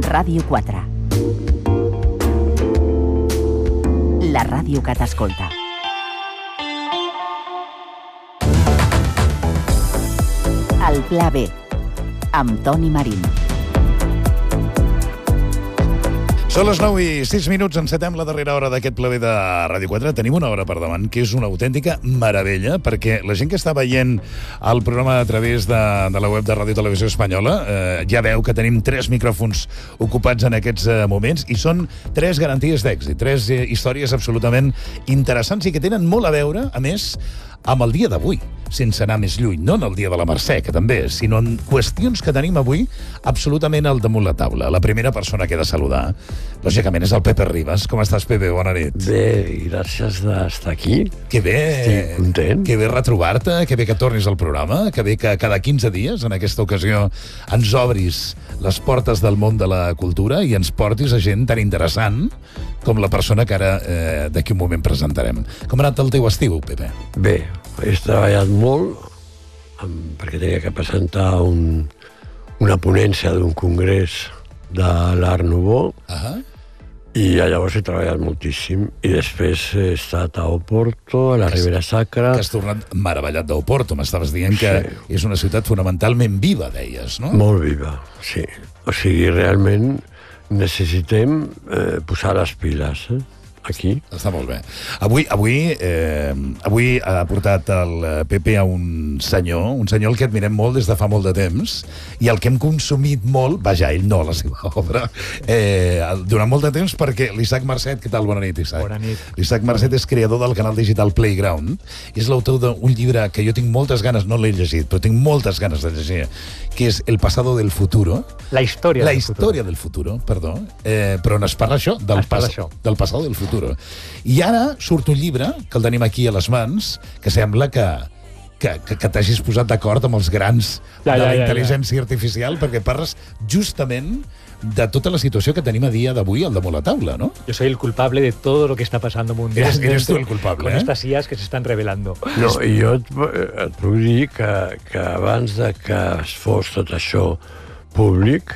Ràdio 4. La ràdio que t'escolta. El Pla B, amb Toni Marín. Són les 9:06, encetem la darrera hora d'aquest Pla B de Ràdio 4. Tenim una hora per davant, que és una autèntica meravella, perquè la gent que està veient el programa a través de la web de Ràdio Televisió Espanyola ja veu que tenim 3 micròfons ocupats en aquests moments i són 3 garanties d'èxit, 3 històries absolutament interessants i que tenen molt a veure, a més, amb el dia d'avui, sense anar més lluny, no en el dia de la Mercè, que també, sinó en qüestions que tenim avui absolutament al damunt la taula. La primera persona que he de saludar, lògicament, és el Pepe Ribas. Com estàs, Pepe? Bona nit. Bé, gràcies d'estar aquí. Que bé. Estic content. Que bé retrobar-te, que bé que tornis al programa, que bé que cada 15 dies, en aquesta ocasió, ens obris les portes del món de la cultura i ens portis a gent tan interessant com la persona que ara d'aquí un moment presentarem. Com ha anat el teu estiu, Pepe? Bé, he treballat molt perquè tenia que presentar una ponència d'un congrés de l'Art Nouveau i llavors he treballat moltíssim i després he estat a Oporto, a la Ribera Sacra. Que has tornat meravellat d'Oporto. M'estaves dient que és una ciutat fonamentalment viva, deies, no? Molt viva, sí. O sigui, realment necessitem posar les piles, aquí. Està molt bé. Avui ha portat el Pepe a un senyor al que admirem molt des de fa molt de temps i el que hem consumit molt, vaja, ell no, la seva obra, durant molt de temps, perquè l'Isaac Marcet, què tal? Bona nit, Isaac. Bona nit. L'Isaac Marcet és creador del canal digital Playground, i és l'autor d'un llibre que jo tinc moltes ganes, no l'he llegit, però tinc moltes ganes de llegir, que és El pasado del futuro. La història del futuro, perdó. Però on es parla això? Del pasado del futuro. I ara surt un llibre, que el tenim aquí a les mans, que sembla que t'hagis posat d'acord amb els grans de la intel·ligència artificial, perquè parles justament de tota la situació que tenim a dia d'avui al damunt la taula, ¿no? Yo soy el culpable de todo lo que está pasando mundialmente. Eres tú el culpable, con estas IAs que se están revelando. No, i jo et puc dir que abans de que es fos tot això públic,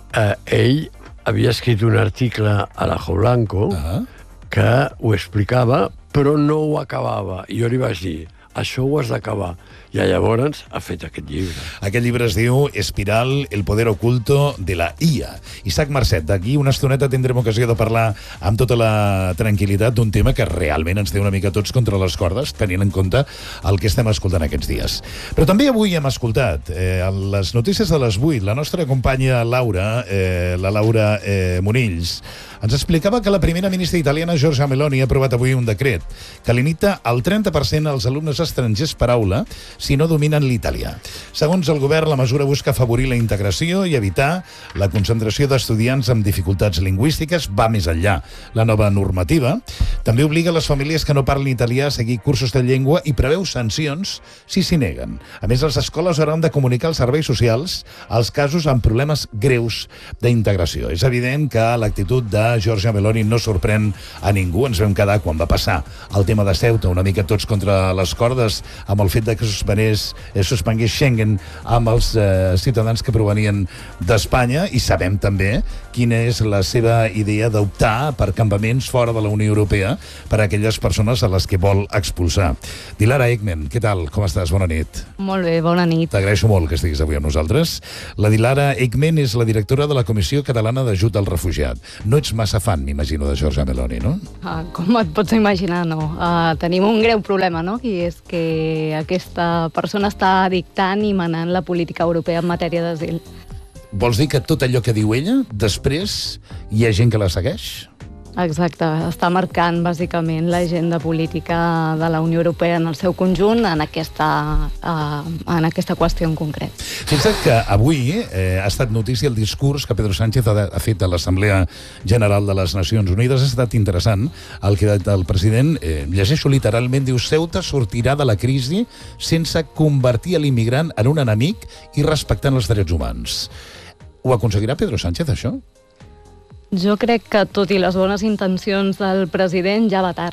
ell havia escrit un article a l'Ajo Blanco que ho explicava, però no ho acabava. I jo li vaig dir, això ho has d'acabar. I llavors ha fet aquest llibre. Aquest llibre es diu Espiral, el poder oculto de la IA. Isaac Marcet, d'aquí una estoneta tindrem ocasió de parlar amb tota la tranquil·litat d'un tema que realment ens té una mica tots contra les cordes, tenint en compte el que estem escoltant aquests dies. Però també avui hem escoltat les notícies de les 8. La nostra companya Laura, la Laura Monills, ens explicava que la primera ministra italiana, Giorgia Meloni, ha aprovat avui un decret que limita el 30% als alumnes estrangers per aula si no dominen l'italià. Segons el govern, la mesura busca afavorir la integració i evitar la concentració d'estudiants amb dificultats lingüístiques. Va més enllà. La nova normativa també obliga les famílies que no parlin italià a seguir cursos de llengua i preveu sancions si s'hi neguen. A més, les escoles hauran de comunicar als serveis socials els casos amb problemes greus d'integració. És evident que l'actitud de Giorgia Meloni no sorprèn a ningú. Ens vam quedar, quan va passar el tema de Ceuta, una mica tots contra les cordes amb el fet de que suspengués Schengen amb els ciutadans que provenien d'Espanya, i sabem també quina és la seva idea d'optar per campaments fora de la Unió Europea per a aquelles persones a les que vol expulsar. Dilara Ekmen, què tal? Com estàs? Bona nit. Molt bé, bona nit. T'agraeixo molt que estiguis avui amb nosaltres. La Dilara Ekmen és la directora de la Comissió Catalana d'Ajut al Refugiat. No ets massa fan, m'imagino, de Giorgia Meloni, no? Com et pots imaginar, no. Tenim un greu problema, no? I és que aquesta persona està dictant i manant la política europea en matèria d'asil. Vols dir que tot allò que diu ella, després hi ha gent que la segueix? Exacte, està marcant bàsicament l'agenda política de la Unió Europea en el seu conjunt en aquesta qüestió en concret. Fixa't que avui ha estat notícia el discurs que Pedro Sánchez ha fet a l'Assemblea General de les Nacions Unides. Ha estat interessant el que el president, llegeixo literalment, diu: Ceuta sortirà de la crisi sense convertir l'immigrant en un enemic i respectant els drets humans. Ho aconseguirà Pedro Sánchez, això? Jo crec que, tot i les bones intencions del president, ja va tard.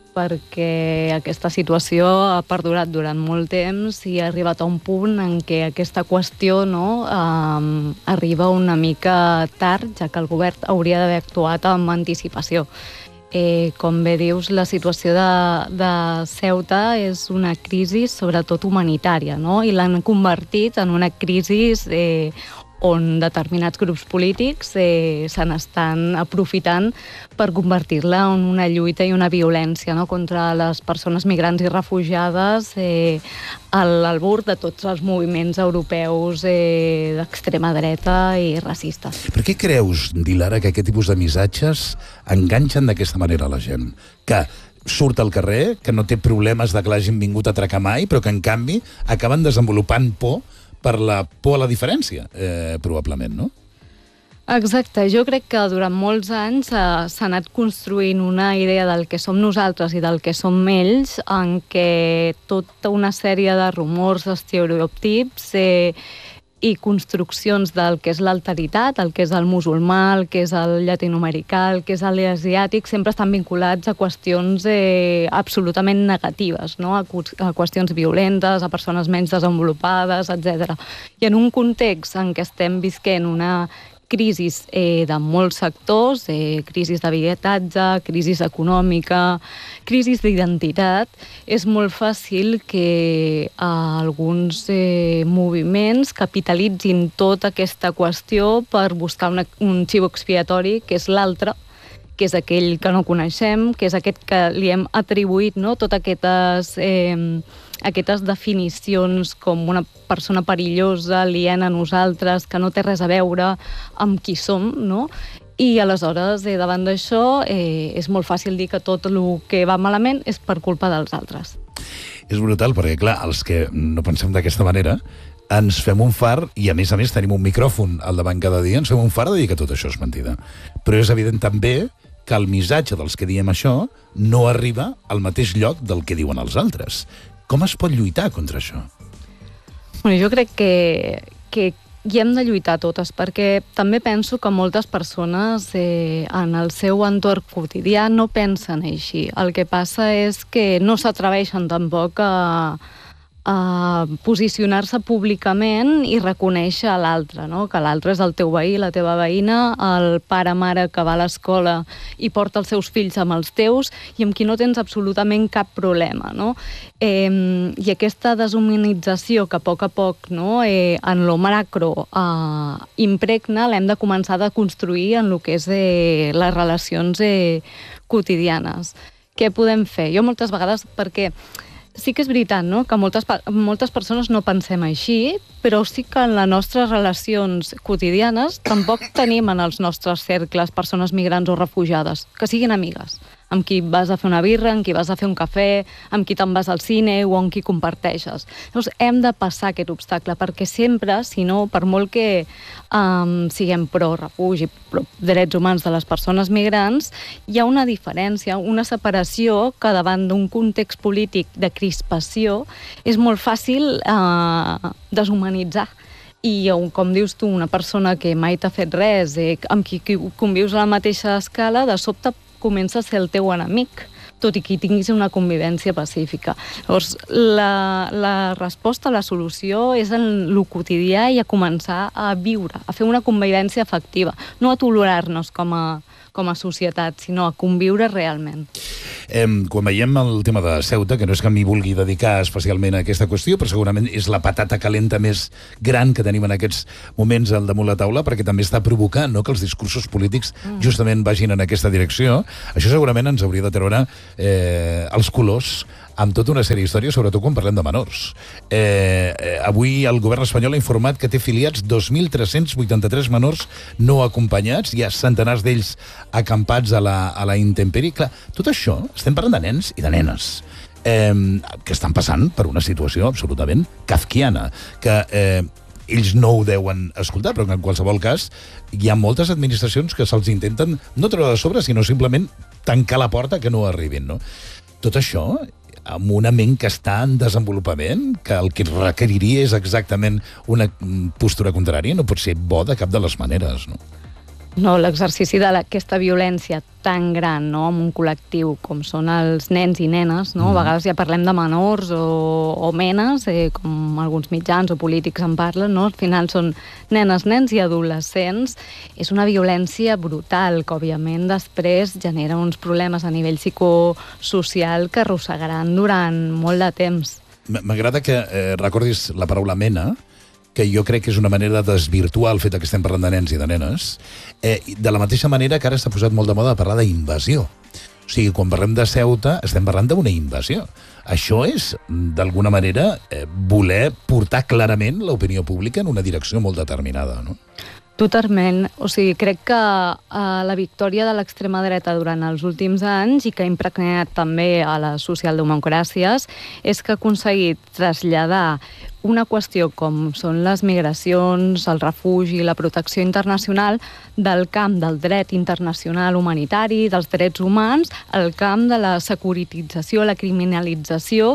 perquè aquesta situació ha perdurat durant molt temps i ha arribat a un punt en què aquesta qüestió arriba una mica tard, ja que el govern hauria d'haver actuat amb anticipació. Com bé dius, la situació de Ceuta és una crisi sobretot humanitària, no? I l'han convertit en una crisi on determinats grups polítics se n'estan aprofitant per convertir-la en una lluita i una violència, no?, contra les persones migrants i refugiades a l'albur de tots els moviments europeus d'extrema dreta i racistes. Per què creus, Dilara, que aquest tipus de missatges enganxen d'aquesta manera la gent? Que surt al carrer, que no té problemes de que l'hagin vingut a atracar mai, però que, en canvi, acaben desenvolupant por per la por a la diferència, probablement, no? Exacte. Jo crec que durant molts anys s'ha anat construint una idea del que som nosaltres i del que som ells, en què tota una sèrie de rumors, estereotips i construccions del que és l'alteritat, el que és el musulmà, el que és el llatinoamericà, el que és l'asiàtic, sempre estan vinculats a qüestions absolutament negatives, no? A qüestions violentes, a persones menys desenvolupades, etc. I en un context en què estem visquent una crisis de molts sectors, crisis d'habitatge, crisis econòmica, crisis d'identitat, és molt fàcil que alguns moviments capitalitzin tota aquesta qüestió per buscar un xiu expiatori, que és l'altre, que és aquell que no coneixem, que és aquest que li hem atribuït, no?, totes aquestes definicions com una persona perillosa, aliena a nosaltres, que no té res a veure amb qui som, no? I aleshores, davant d'això, és molt fàcil dir que tot el que va malament és per culpa dels altres. És brutal, perquè, clar, els que no pensem d'aquesta manera, ens fem un far, i a més tenim un micròfon al davant cada dia, ens fem un far de dir que tot això és mentida. Però és evident també que el missatge dels que diem això no arriba al mateix lloc del que diuen els altres. Com es pot lluitar contra això? Bueno, jo crec que hi hem de lluitar totes, perquè també penso que moltes persones en el seu entorn quotidià no pensen així. El que passa és que no s'atreveixen tampoc a posicionar-se públicament i reconèixer a l'altre, no? Que l'altre és el teu veí, la teva veïna, el pare-mare que va a l'escola i porta els seus fills amb els teus i amb qui no tens absolutament cap problema, no? I aquesta deshumanització que a poc, no, en lo macro impregna, l'hem de començar a construir en el que és les relacions quotidianes. Què podem fer? Jo moltes vegades, perquè sí que és veritat, no?, que moltes persones no pensem així, però sí que en les nostres relacions quotidianes tampoc tenim en els nostres cercles persones migrants o refugiades, que siguin amigues, amb qui vas a fer una birra, amb qui vas a fer un cafè, amb qui te'n vas al cine o amb qui comparteixes. Llavors hem de passar aquest obstacle, perquè sempre, si no, per molt que siguem pro-refugi, pro-drets humans de les persones migrants, hi ha una diferència, una separació que davant d'un context polític de crispació és molt fàcil deshumanitzar. I, com dius tu, una persona que mai t'ha fet res, amb qui convius a la mateixa escala, de sobte comença a ser el teu enemic, tot i que hi tinguis una convivència pacífica. Llavors, la resposta, la solució és en lo quotidià i a començar a viure, a fer una convivència efectiva, no a tolerar-nos com a societat, sinó a conviure realment. Quan veiem el tema de Ceuta, que no és que m'hi vulgui dedicar especialment a aquesta qüestió, però segurament és la patata calenta més gran que tenim en aquests moments al damunt la taula, perquè també està provocant, no?, que els discursos polítics justament vagin en aquesta direcció. Això segurament ens hauria de treure els colors amb tota una sèrie d'històries, sobretot quan parlem de menors. Avui el govern espanyol ha informat que té afiliats 2.383 menors no acompanyats, hi ha centenars d'ells acampats a la intempèrie. Clar, tot això, estem parlant de nens i de nenes que estan passant per una situació absolutament kafkiana, que ells no ho deuen escoltar, però en qualsevol cas hi ha moltes administracions que se'ls intenten no treure de sobre, sinó simplement tancar la porta que no arribin, no? Tot això amb una ment que està en desenvolupament, que el que requeriria és exactament una postura contrària, no pot ser bo de cap de les maneres, no? No, l'exercici d'aquesta violència tan gran, no?, amb un col·lectiu com són els nens i nenes, no? A vegades ja parlem de menors o menes, com alguns mitjans o polítics en parlen, no? Al final són nenes, nens i adolescents. És una violència brutal que, òbviament, després genera uns problemes a nivell psicosocial que arrossegaran durant molt de temps. M'agrada que recordis la paraula mena, que jo crec que és una manera de desvirtuar el fet que estem parlant de nens i de nenes, de la mateixa manera que ara s'ha posat molt de moda de parlar d'invasió. O sigui, quan parlem de Ceuta, estem parlant d'una invasió. Això és, d'alguna manera, voler portar clarament l'opinió pública en una direcció molt determinada, no? Totalment. O sigui, crec que la victòria de l'extrema dreta durant els últims anys i que ha impregnat també a les socialdemocràcies és que ha aconseguit traslladar una qüestió com són les migracions, el refugi, la protecció internacional, del camp del dret internacional humanitari, dels drets humans, al camp de la securitització, la criminalització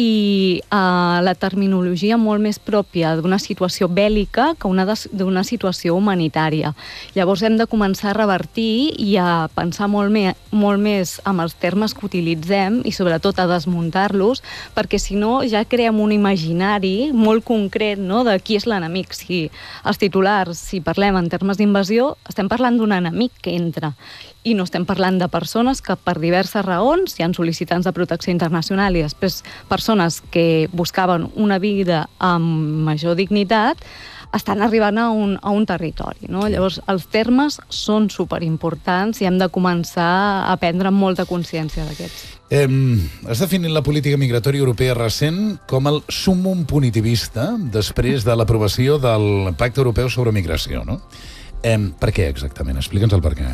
i la terminologia molt més pròpia d'una situació bèl·lica que d'una situació humanitària. Llavors hem de començar a revertir i a pensar molt més amb els termes que utilitzem i sobretot a desmuntar-los, perquè si no ja creem un imaginari molt concret, no?, de qui és l'enemic. Si els titulars, si parlem en termes d'invasió, estem parlant d'un enemic que entra i no estem parlant de persones que per diverses raons hi ha sol·licitants de protecció internacional i després persones que buscaven una vida amb major dignitat estan arribant a un territori, no? Llavors, els termes són superimportants i hem de començar a prendre molta consciència d'aquests. Has definit la política migratòria europea recent com el súmmum punitivista després de l'aprovació del Pacte Europeu sobre Migració, no? Per què exactament? Explica'ns el per què.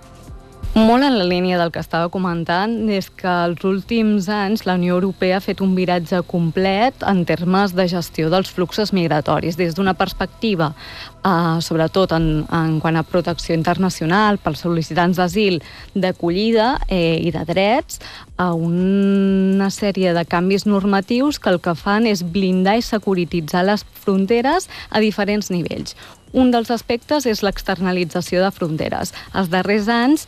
Molt en la línia del que estava comentant, és que els últims anys la Unió Europea ha fet un viratge complet en termes de gestió dels fluxos migratoris, des d'una perspectiva, sobretot en quant a protecció internacional pels sol·licitants d'asil, d'acollida i de drets, a una sèrie de canvis normatius que el que fan és blindar i securititzar les fronteres a diferents nivells. Un dels aspectes és l'externalització de fronteres. Els darrers anys,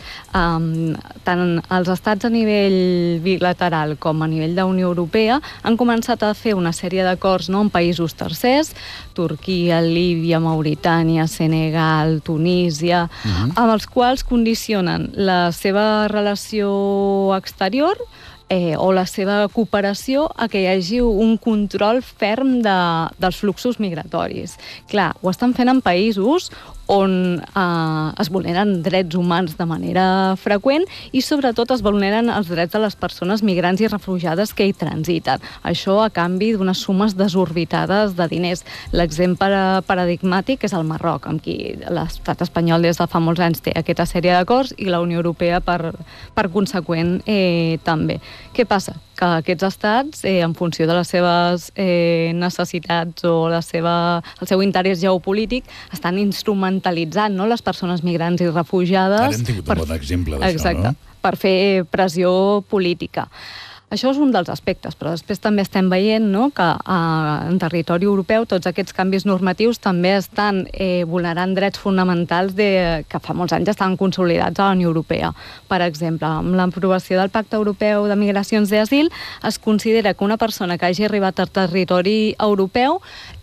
tant els estats a nivell bilateral com a nivell de Unió Europea han començat a fer una sèrie d'acords, no?, amb països tercers, Turquia, Líbia, Mauritània, Senegal, Tunísia, amb els quals condicionen la seva relació exterior o la seva cooperació a que hi hagi un control ferm dels fluxos migratoris. Clar, ho estan fent en països on es vulneren drets humans de manera freqüent i sobretot es vulneren els drets de les persones migrants i refugiades que hi transiten. Això a canvi d'unes sumes desorbitades de diners. L'exemple paradigmàtic és el Marroc, amb qui l'estat espanyol des de fa molts anys té aquesta sèrie d'acords i la Unió Europea per conseqüent també. Què passa? Que aquests estats, en funció de les seves necessitats o el seu interès geopolític, estan instrumentalitzant, no?, les persones migrants i refugiades. Ara hem tingut un bon exemple d'això, exacte, no? Per fer pressió política. Això és un dels aspectes, però després també estem veient, no?, que en territori europeu tots aquests canvis normatius també estan vulnerant drets fonamentals que fa molts anys estaven consolidats a la Unió Europea. Per exemple, amb l'aprovació del Pacte Europeu de Migracions i Asil es considera que una persona que hagi arribat al territori europeu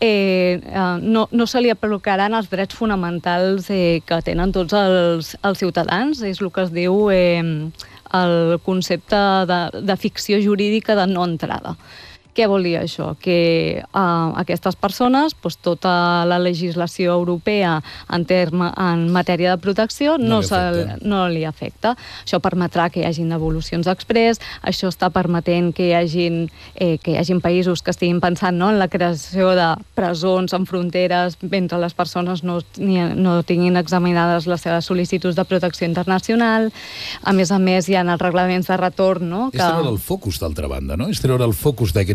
no se li aplicaran els drets fonamentals que tenen tots els ciutadans. És el que es diu el concepte de ficció jurídica de no entrada. Què vol dir això? Que aquestes persones, tota la legislació europea en matèria de protecció no li afecta. Això permetrà que hi hagin devolucions express, això està permetent que hi hagin països que estiguin pensant, no?, en la creació de presons en fronteres mentre les persones no tinguin examinades les seves sol·licituds de protecció internacional. A més, hi ha els reglaments de retorn, no? És treure el focus, d'altra banda, no? És treure el focus d'aquests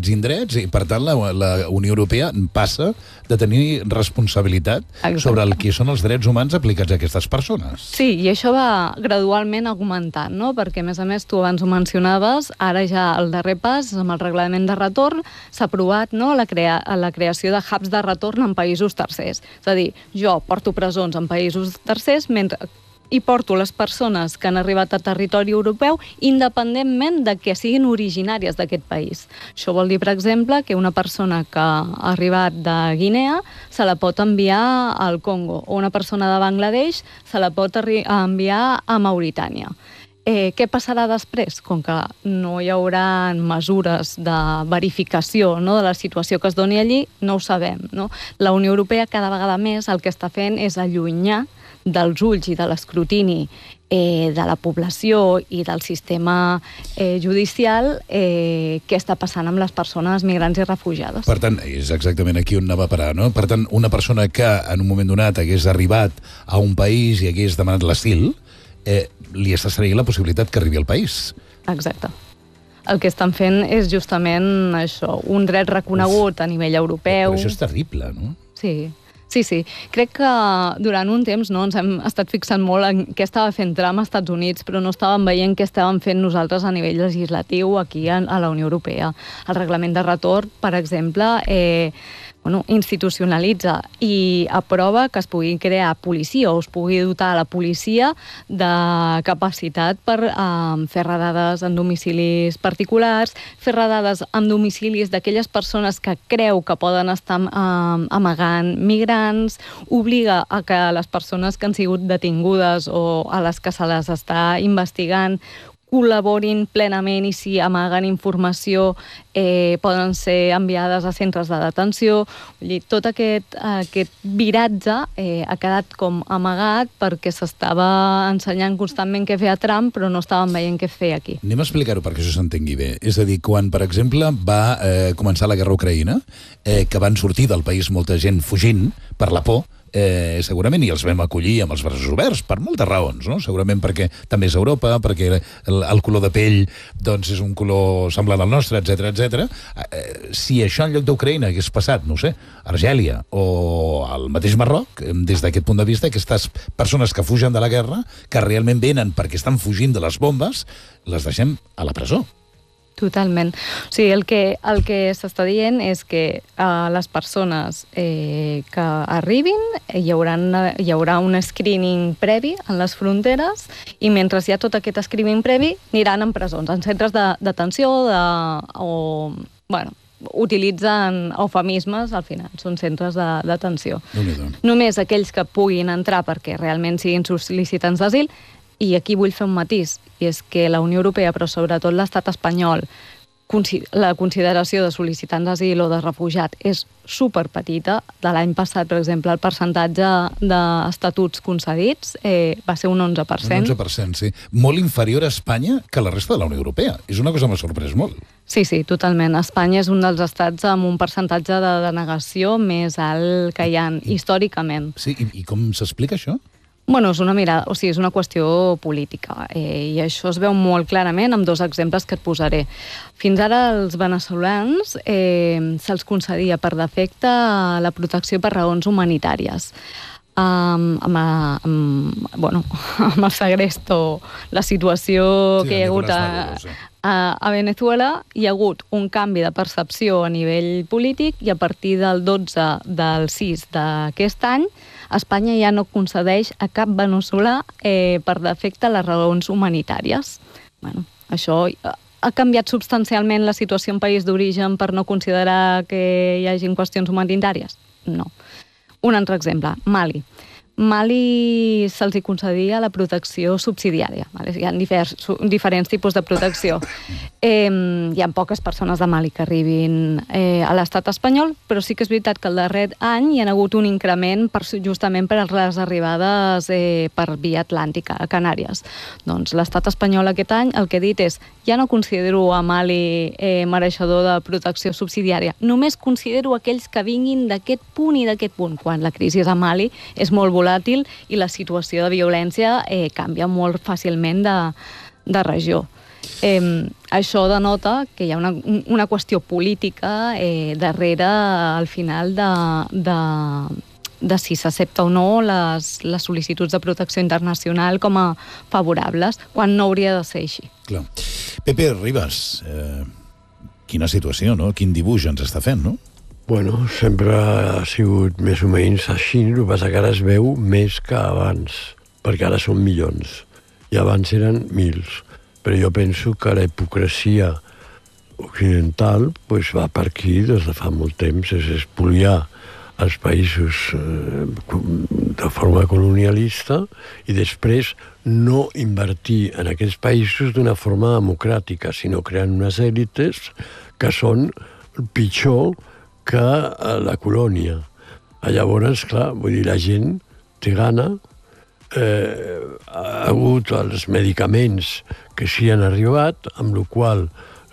aquests indrets i, per tant, la Unió Europea passa de tenir responsabilitat sobre el que són els drets humans aplicats a aquestes persones. Sí, i això va gradualment augmentant, no? Perquè, a més, tu abans ho mencionaves, ara ja el darrer pas, amb el reglament de retorn, s'ha aprovat, no?, la creació de hubs de retorn en països tercers. És a dir, jo porto presons en països tercers i porto les persones que han arribat a territori europeu independentment de que siguin originàries d'aquest país. Això vol dir, per exemple, que una persona que ha arribat de Guinea se la pot enviar al Congo, o una persona de Bangladesh se la pot enviar a Mauritània. Què passarà després? Com que no hi haurà mesures de verificació, no, de la situació que es doni allí, no ho sabem, no? La Unió Europea cada vegada més el que està fent és allunyar dels ulls i de l'escrutini de la població i del sistema judicial què està passant amb les persones migrants i refugiades. Per tant, és exactament aquí on anava a parar, no? Per tant, una persona que en un moment donat hagués arribat a un país i hagués demanat l'asil, li està cedint la possibilitat que arribi al país. Exacte. El que estan fent és justament això, un dret reconegut a nivell europeu. Però això és terrible, no? Sí. Sí. Crec que durant un temps ens hem estat fixant molt en què estava fent Trump als Estats Units, però no estàvem veient què estàvem fent nosaltres a nivell legislatiu aquí a la Unió Europea. El reglament de retorn, per exemple, institucionalitza i aprova que es pugui crear policia o es pugui dotar a la policia de capacitat per fer redades en domicilis particulars, fer redades en domicilis d'aquelles persones que creu que poden estar amagant migrants, obliga a que les persones que han sigut detingudes o a les que se les està investigant col·laborin plenament i si amaguen informació poden ser enviades a centres de detenció. Vull dir, tot aquest viratge ha quedat com amagat perquè s'estava ensenyant constantment què feia Trump, però no estàvem veient què feia aquí. Anem a explicar-ho perquè això s'entengui bé. És a dir, quan, per exemple, va començar la guerra a Ucraïna, que van sortir del país molta gent fugint per la por, segurament, i els vam acollir amb els braços oberts, per moltes raons, no? Segurament perquè també és Europa, perquè el color de pell doncs, és un color semblant al nostre, etc. Si això en lloc d'Ucraïna hagués passat, no ho sé, a Argèlia o al mateix Marroc, des d'aquest punt de vista, aquestes persones que fugen de la guerra, que realment venen perquè estan fugint de les bombes, les deixem a la presó. Totalment. O sigui, el que s'està dient és que les persones que arribin hi haurà un screening previ en les fronteres i mentre hi ha tot aquest screening previ aniran en presons, en centres de detenció utilitzen eufemismes, al final, són centres de detenció. Només aquells que puguin entrar perquè realment siguin sol·licitants d'asil. I aquí vull fer un matís, i és que la Unió Europea, però sobretot l'estat espanyol, la consideració de sol·licitants d'asil o de refugiat és superpetita. De l'any passat, per exemple, el percentatge d'estatuts concedits va ser un 11%. Un 11%, sí. Molt inferior a Espanya que a la resta de la Unió Europea. És una cosa que m'ha sorprès molt. Sí, totalment. Espanya és un dels estats amb un percentatge de denegació més alt que hi ha històricament. Sí, i com s'explica això? Bueno, és una mirada, o sigui, és una qüestió política i això es veu molt clarament amb dos exemples que et posaré. Fins ara als veneçolans se'ls concedia per defecte la protecció per raons humanitàries. Amb el segrest o la situació que hi ha hagut a Venezuela, hi ha hagut un canvi de percepció a nivell polític i a partir del 12 del 6 d'aquest any Espanya ja no concedeix a cap veneçolà per defecte les raons humanitàries. Això ha canviat substancialment la situació en país d'origen per no considerar que hi hagin qüestions humanitàries? No. Un altre exemple, Mali se'ls concedia la protecció subsidiària. Hi ha diferents tipus de protecció. Hi ha poques persones de Mali que arribin a l'estat espanyol, però sí que és veritat que el darrer any hi ha hagut un increment justament per les arribades per via atlàntica a Canàries. Doncs l'estat espanyol aquest any el que ha dit és ja no considero a Mali mereixedor de protecció subsidiària, només considero aquells que vinguin d'aquest punt i d'aquest punt, quan la crisi a Mali és molt volàtil i la situació de violència canvia molt fàcilment de regió. això denota que hi ha una qüestió política darrere, al final, de si s'accepta o no les sol·licituds de protecció internacional com a favorables, quan no hauria de ser així. Clar. Pepe Ribas, quina situació, no? Quin dibuix ens està fent, no? Bueno, sempre ha sigut més o menys així, el que passa que ara es veu més que abans, perquè ara són milions, i abans eren mils. Però jo penso que la hipocresia occidental va per aquí des de fa molt temps, és espoliar els països de forma colonialista i després no invertir en aquests països d'una forma democràtica, sinó creant unes èlites que són pitjor que la colònia. Llavors, clar, vull dir, la gent té gana, ha hagut els medicaments que s'hi han arribat, amb la qual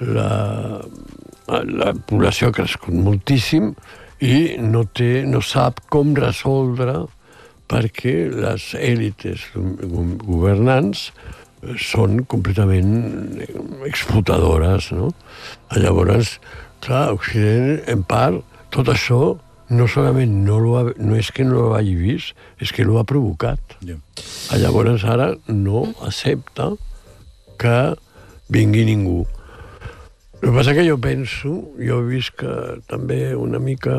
la població ha crescut moltíssim i no sap com resoldre perquè les èlites governants són completament explotadores, no? Llavors, clar, Occident, en part, tot això no solament no és que no ho hagi vist, és que l'ho ha provocat. Llavors ara no accepta que vingui ningú. El que passa que jo penso, jo he vist que també una mica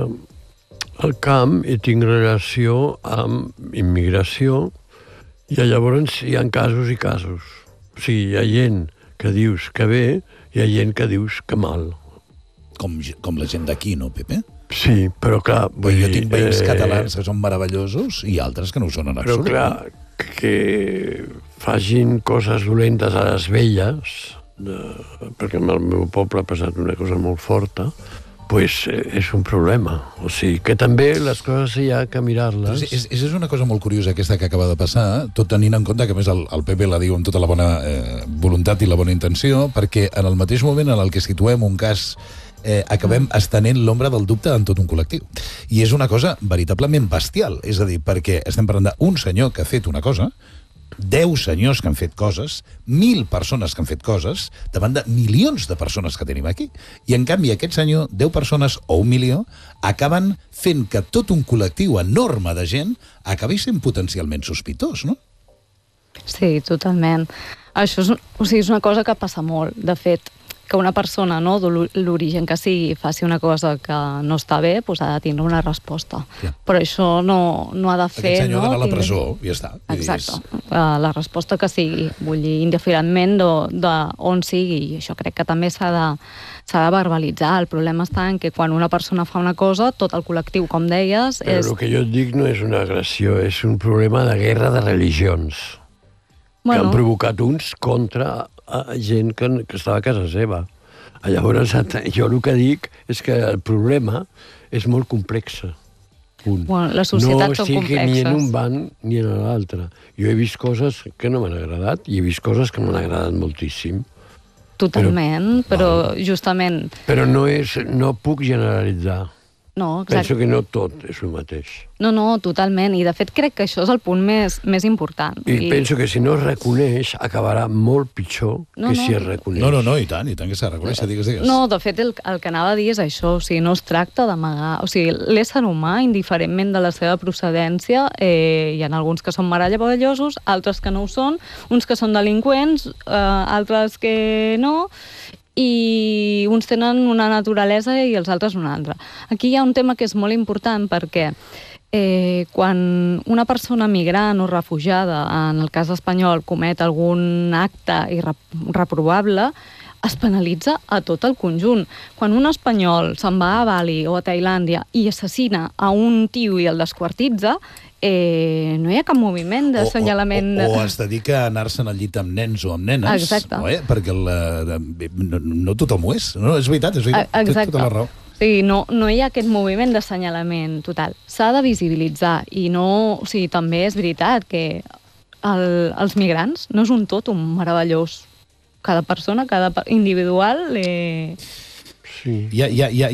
al camp i tinc relació amb immigració i llavors hi ha casos i casos. O sigui, hi ha gent que dius que bé i hi ha gent que dius que mal. Com la gent d'aquí, no, Pepe? Sí, però clar... Jo tinc veïns catalans que són meravellosos i altres que no ho són en absolut. Però clar, que facin coses dolentes a les velles, perquè en el meu poble ha passat una cosa molt forta, doncs és un problema. O sigui, que també les coses hi ha que mirar-les. És una cosa molt curiosa aquesta que acaba de passar, tot tenint en compte que, a més, el PP la diu amb tota la bona voluntat i la bona intenció, perquè en el mateix moment en el que situem un cas acabem estenent l'ombra del dubte en tot un col·lectiu. I és una cosa veritablement bestial. És a dir, perquè estem parlant d'un senyor que ha fet una cosa, 10 senyors que han fet coses, 1.000 persones que han fet coses, davant de milions de persones que tenim aquí. I, en canvi, aquest senyor, 10 persones o 1 milió, acaben fent que tot un col·lectiu enorme de gent acabi sent potencialment sospitós, no? Sí, totalment. Això és una cosa que passa molt, de fet, que una persona, no, de l'origen que sigui, faci una cosa que no està bé, doncs ha de tindre una resposta. Ja. Però això no ha de fer... Aquest senyor ha d'anar a la presó, i ja està. Exacte. La resposta que sigui, vull dir, indiferentment d'on sigui, i això crec que també s'ha de verbalitzar. El problema està en que quan una persona fa una cosa, tot el col·lectiu, com deies... Però el que jo et dic no és una agressió, és un problema de guerra de religions. Que han provocat uns contra gent que estava a casa seva. Llavors, jo el que dic és que el problema és molt complex. Les societats són complexes. No estic ni en un banc ni en l'altre. Jo he vist coses que no m'han agradat i he vist coses que m'han agradat moltíssim. Totalment, però justament... Però no puc generalitzar. No, exacte. Penso que no tot és el mateix. No, totalment. I, de fet, crec que això és el punt més important. I penso que si no es reconeix, acabarà molt pitjor que si es reconeix. No, i tant que s'ha de reconèixer, digues. No, de fet, el que anava a dir és això. O sigui, no es tracta d'amagar. O sigui, l'ésser humà, indiferentment de la seva procedència, hi ha alguns que són meravellosos, altres que no ho són, uns que són delinqüents, altres que no... i uns tenen una naturalesa i els altres una altra. Aquí hi ha un tema que és molt important perquè quan una persona migrant o refugiada, en el cas espanyol, comet algun acte irreprobable, es penalitza a tot el conjunt. Quan un espanyol se'n va a Bali o a Tailàndia i assassina a un tio i el desquartitza, no hi ha cap moviment d'assenyalament... O es dedica a anar-se'n al llit amb nens o amb nenes. Exacte. No, perquè no tothom ho és. No, és veritat. Exacte. Té tota la raó. Sí, no hi ha aquest moviment d'assenyalament total. S'ha de visibilitzar i no... O sigui, també és veritat que els migrants no és un totum meravellós. Cada persona, cada individual... Sí. Hi ha